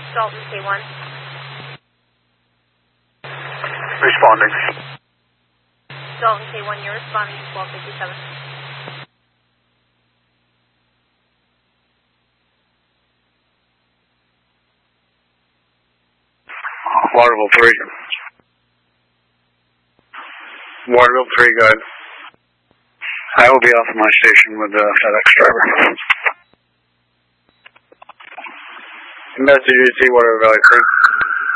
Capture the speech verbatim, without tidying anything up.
Dalton K one. Responding. Dalton K one, you're responding to twelve fifty-seven. Waterville three. Waterville three, go ahead. I will be off my station with the FedEx driver. Message you see Waterville Valley three.